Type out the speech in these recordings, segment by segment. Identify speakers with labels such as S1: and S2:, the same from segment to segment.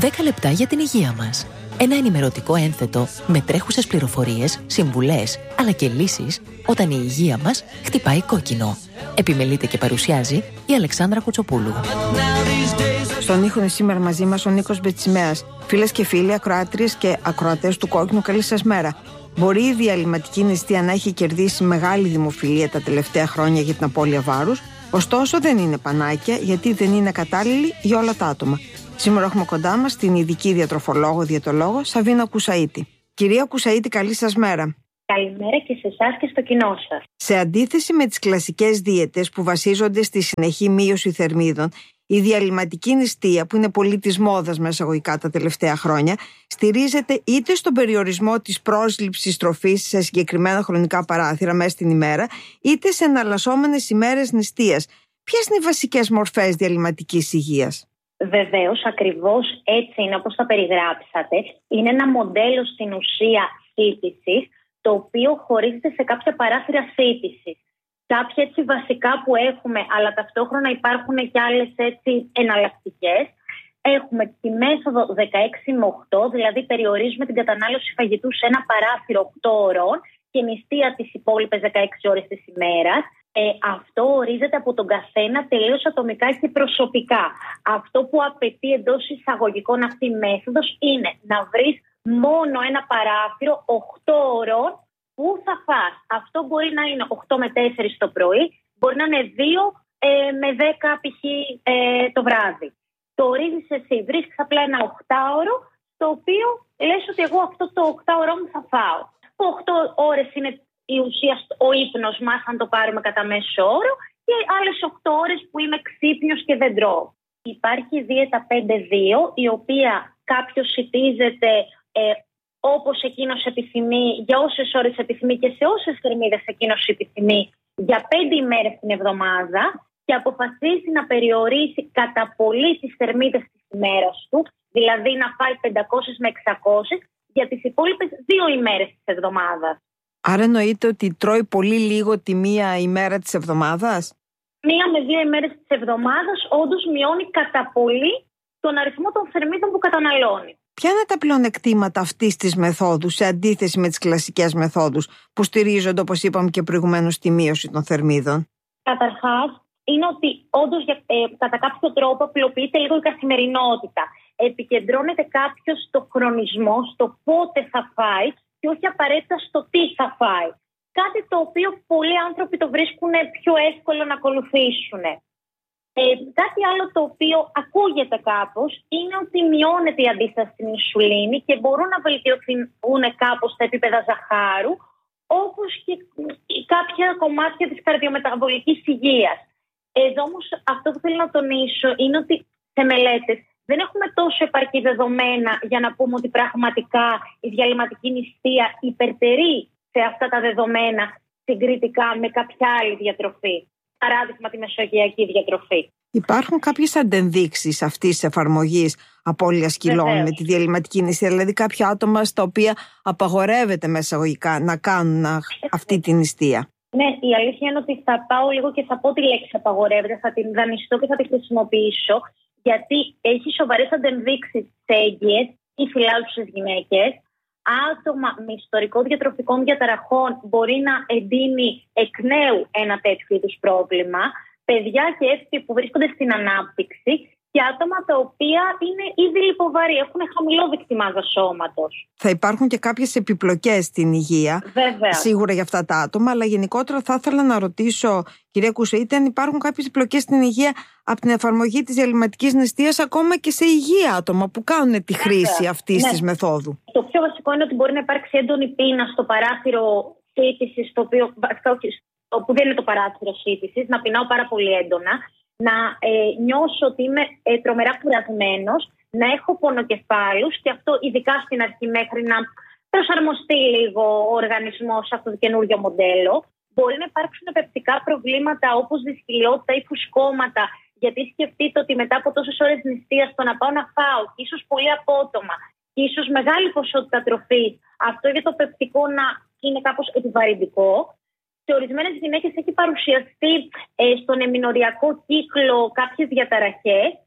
S1: 10 λεπτά για την υγεία μας. Ένα ενημερωτικό ένθετο με τρέχουσες πληροφορίες, συμβουλές, αλλά και λύσεις όταν η υγεία μας χτυπάει κόκκινο. Επιμελείται και παρουσιάζει η Αλεξάνδρα Κουτσοπούλου.
S2: Στον ήχο είναι σήμερα μαζί μας ο Νίκος Μπετσιμέας. Φίλες και φίλοι, ακροάτριες και ακροατές του Κόκκινου, καλή σας μέρα. Μπορεί η διαλυματική νηστεία να έχει κερδίσει μεγάλη δημοφιλία τα τελευταία χρόνια για την απώλεια βάρους, ωστόσο δεν είναι πανάκια, γιατί δεν είναι κατάλληλη για όλα τα άτομα. Σήμερα έχουμε κοντά μας την ειδική διατροφολόγο-διαιτολόγο Σαβίνα Κουσαΐτη. Κυρία Κουσαΐτη, καλή σας μέρα.
S3: Καλημέρα και σε εσάς και στο κοινό σας.
S2: Σε αντίθεση με τις κλασικές δίαιτες που βασίζονται στη συνεχή μείωση θερμίδων, η διαλυματική νηστεία, που είναι πολύ της μόδας με εισαγωγικά τα τελευταία χρόνια, στηρίζεται είτε στον περιορισμό της πρόσληψης τροφής σε συγκεκριμένα χρονικά παράθυρα μέσα στην ημέρα, είτε σε εναλλασσόμενες ημέρες νηστείας. Ποιες είναι οι βασικές μορφές διαλυματικής υγείας?
S3: Βεβαίως, ακριβώς έτσι είναι όπως τα περιγράψατε. Είναι ένα μοντέλο στην ουσία σύντησης, το οποίο χωρίζεται σε κάποια παράθυρα σύντησης. Κάποια έτσι βασικά που έχουμε, αλλά ταυτόχρονα υπάρχουν και άλλες έτσι εναλλακτικές. Έχουμε τη μέθοδο 16 με 8, δηλαδή περιορίζουμε την κατανάλωση φαγητού σε ένα παράθυρο 8 ώρων και νηστεία τις υπόλοιπες 16 ώρες της ημέρας. Αυτό ορίζεται από τον καθένα τελείως ατομικά και προσωπικά. Αυτό που απαιτεί εντός εισαγωγικών αυτή η μέθοδος είναι να βρεις μόνο ένα παράθυρο 8 ώρων που θα φας. Αυτό μπορεί να είναι 8 με 4 το πρωί, μπορεί να είναι 2 με 10 π.χ. Το βράδυ. Το ορίζεις εσύ, βρίσκεις απλά ένα 8ωρο, το οποίο λες ότι εγώ αυτό το 8ωρο μου θα φάω. 8 ώρες είναι η ουσία, ο ύπνος μας, αν το πάρουμε κατά μέσο όρο, και άλλες 8 ώρες που είμαι ξύπνιος και δεν τρώω. Υπάρχει η δίαιτα 5-2, η οποία κάποιος σιτίζεται όπως εκείνος επιθυμεί, για όσες ώρες επιθυμεί και σε όσες θερμίδες εκείνος επιθυμεί, για 5 ημέρες την εβδομάδα, και αποφασίζει να περιορίσει κατά πολύ τις θερμίδες της ημέρας του, δηλαδή να φάει 500 με 600 για τις υπόλοιπες 2 ημέρες της εβδομάδας.
S2: Άρα εννοείται ότι τρώει πολύ λίγο τη μία ημέρα της εβδομάδας?
S3: 1 με 2 ημέρες της εβδομάδας όντως μειώνει κατά πολύ τον αριθμό των θερμίδων που καταναλώνει.
S2: Ποια είναι τα πλεονεκτήματα αυτής της μεθόδου σε αντίθεση με τις κλασικές μεθόδους που στηρίζονται, όπως είπαμε και προηγουμένως, στη μείωση των θερμίδων?
S3: Καταρχάς, είναι ότι όντως κατά κάποιο τρόπο απλοποιείται λίγο η καθημερινότητα. Επικεντρώνεται κάποιος στο χρονισμό, στο πότε θα φάει και όχι απαραίτητα στο τι θα φάει. Κάτι το οποίο πολλοί άνθρωποι το βρίσκουν πιο εύκολο να ακολουθήσουν. Κάτι άλλο το οποίο ακούγεται κάπως είναι ότι μειώνεται η αντίσταση στην ινσουλίνη και μπορούν να βελτιωθούν κάπως τα επίπεδα ζαχάρου, όπως και κάποια κομμάτια της καρδιομεταβολικής υγείας. Εδώ όμως αυτό που θέλω να τονίσω είναι ότι σε μελέτες δεν έχουμε τόσο επαρκή δεδομένα για να πούμε ότι πραγματικά η διαλυματική νηστεία υπερτερεί σε αυτά τα δεδομένα συγκριτικά με κάποια άλλη διατροφή. Παράδειγμα, τη μεσογειακή διατροφή.
S2: Υπάρχουν κάποιες αντενδείξεις αυτής της εφαρμογής απώλειας κιλών με τη διαλυματική νηστεία, δηλαδή κάποια άτομα στα οποία απαγορεύεται μεσαγωγικά να κάνουν αυτή τη νηστεία?
S3: Ναι, η αλήθεια είναι ότι θα πάω λίγο και θα πω τη λέξη απαγορεύεται, θα την δανειστώ και θα τη χρησιμοποιήσω, γιατί έχει σοβαρές αντενδείξεις σε έγκυες ή φυλάζουσες γυναίκες. Άτομα με ιστορικό διατροφικών διαταραχών μπορεί να εντείνει εκ νέου ένα τέτοιο είδους πρόβλημα, παιδιά και έφηβοι που βρίσκονται στην ανάπτυξη και άτομα τα οποία είναι ήδη λιποβαρή, έχουν χαμηλό δείκτη μάζας σώματος.
S2: Θα υπάρχουν και κάποιες επιπλοκές στην υγεία,
S3: βέβαια,
S2: σίγουρα για αυτά τα άτομα, αλλά γενικότερα θα ήθελα να ρωτήσω, κυρία Κουσαΐτη, αν υπάρχουν κάποιες επιπλοκές στην υγεία από την εφαρμογή της διαλυματικής νηστείας, ακόμα και σε υγεία άτομα που κάνουν τη χρήση αυτής της μεθόδου.
S3: Το πιο βασικό είναι ότι μπορεί να υπάρξει έντονη πείνα στο παράθυρο σύντησης, το οποίο που δεν είναι το παράθυρο σύντησης, να πεινάω πάρα πολύ έντονα, να νιώσω ότι είμαι τρομερά κουρασμένος, να έχω πονοκεφάλους, και αυτό ειδικά στην αρχή μέχρι να προσαρμοστεί λίγο ο οργανισμός σε αυτό το καινούργιο μοντέλο. Μπορεί να υπάρξουν πεπτικά προβλήματα όπως δυσκολιότητα ή φουσκώματα, γιατί σκεφτείτε ότι μετά από τόσες ώρες νηστείας το να πάω να φάω, και ίσως πολύ απότομα, και ίσως μεγάλη ποσότητα τροφής, αυτό για το πεπτικό να είναι κάπως επιβαρυντικό. Σε ορισμένες γυναίκες έχει παρουσιαστεί στον εμμηνοριακό κύκλο κάποιες διαταραχές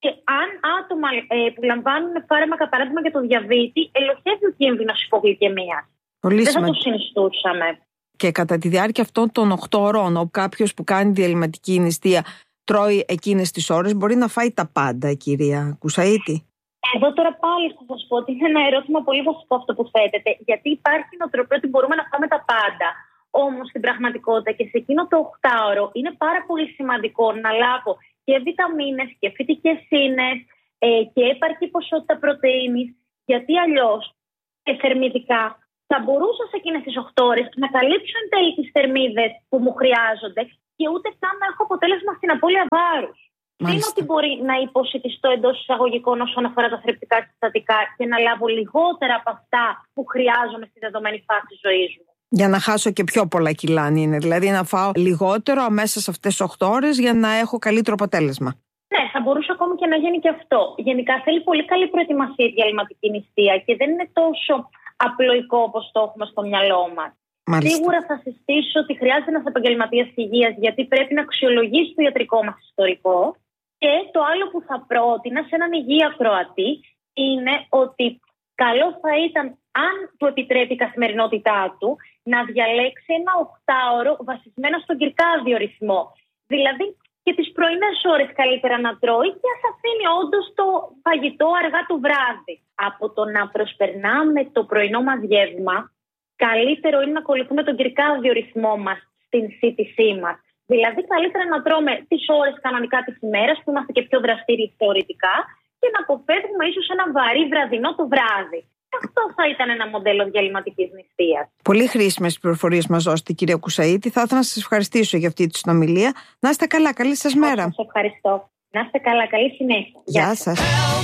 S3: Και αν άτομα που λαμβάνουν φάρμακα, παράδειγμα για το διαβήτη, ελοχεύει ο κίνδυνος υπογλυκαιμίας. Δεν θα το συνιστούσαμε.
S2: Και κατά τη διάρκεια αυτών των 8 ώρων, κάποιος που κάνει διαλυματική νηστεία τρώει εκείνες τις ώρες, μπορεί να φάει τα πάντα, κυρία Κουσαΐτη?
S3: Εδώ τώρα πάλι θα σας πω ότι είναι ένα ερώτημα πολύ βασικό αυτό που θέτετε, γιατί υπάρχει νοοτροπία ότι μπορούμε να φάμε τα πάντα. Όμως στην πραγματικότητα και σε εκείνο το 8ωρο είναι πάρα πολύ σημαντικό να λάβω και βιταμίνες και φυτικές ίνες και επαρκή ποσότητα πρωτεΐνης, γιατί αλλιώς και θερμιδικά θα μπορούσα σε εκείνες τις 8 ώρες να καλύψω εν τέλει τις θερμίδες που μου χρειάζονται και ούτε καν να έχω αποτέλεσμα στην απώλεια βάρους. Είναι ότι μπορεί να υποσιτιστώ εντός εισαγωγικών όσον αφορά τα θρεπτικά συστατικά και να λάβω λιγότερα από αυτά που χρειάζομαι στη δεδομένη φάση της ζωής μου.
S2: Για να χάσω και πιο πολλά κιλά, αν είναι. Δηλαδή να φάω λιγότερο μέσα σε αυτές τις 8 ώρες για να έχω καλύτερο αποτέλεσμα. Ναι,
S3: θα μπορούσε ακόμη και να γίνει και αυτό. Γενικά θέλει πολύ καλή προετοιμασία η διαλυματική νηστεία και δεν είναι τόσο απλοϊκό όπως το έχουμε στο μυαλό μας. Σίγουρα θα συστήσω ότι χρειάζεται ένας επαγγελματίας υγείας, γιατί πρέπει να αξιολογήσει το ιατρικό μας ιστορικό. Και το άλλο που θα πρότεινα σε έναν υγιή ακροατή είναι ότι καλό θα ήταν, αν του επιτρέπει η καθημερινότητά του, να διαλέξει ένα 8ωρο βασισμένο στον κυρκάδιο ρυθμό. Δηλαδή και τις πρωινές ώρες καλύτερα να τρώει και ας αφήνει όντως το φαγητό αργά το βράδυ. Από το να προσπερνάμε το πρωινό μας γεύμα, καλύτερο είναι να ακολουθούμε τον κυρκάδιο ρυθμό μας στην σύντησή μας. Δηλαδή, καλύτερα να τρώμε τις ώρες κανονικά της ημέρας, που είμαστε και πιο δραστήριοι θεωρητικά, και να αποφεύγουμε ίσως ένα βαρύ βραδινό το βράδυ. Αυτό θα ήταν ένα μοντέλο διαλυματικής νηστείας.
S2: Πολύ χρήσιμες πληροφορίες μας δώσετε, κυρία Κουσαΐτη. Θα ήθελα να σας ευχαριστήσω για αυτή τη συνομιλία. Να είστε καλά, καλή σας μέρα.
S3: Σας ευχαριστώ. Να είστε καλά, καλή συνέχεια.
S2: Γεια σας.